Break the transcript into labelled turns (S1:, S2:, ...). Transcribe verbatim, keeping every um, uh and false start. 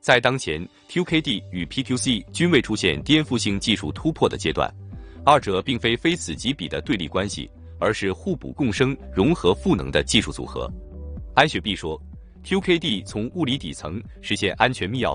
S1: 在当前 Q K D 与 P Q C 均未出现颠覆性技术突破的阶段，二者并非非此即彼的对立关系，而是互补共生、融合赋能的技术组合。安雪碧说 ，Q K D 从物理底层实现安全密钥